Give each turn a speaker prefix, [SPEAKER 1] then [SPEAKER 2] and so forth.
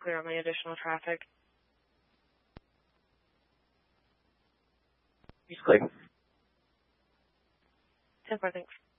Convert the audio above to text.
[SPEAKER 1] clear on the additional traffic.
[SPEAKER 2] Just click.
[SPEAKER 1] 10-4, thanks.